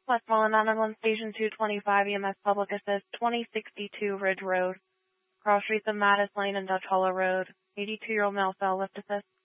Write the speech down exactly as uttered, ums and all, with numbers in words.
Westmoreland nine one one Station two twenty-five E M S Public Assist, twenty sixty-two Ridge Road, cross streets of Mattis Lane and Dutch Hollow Road. eighty-two-year-old male cell lift assist.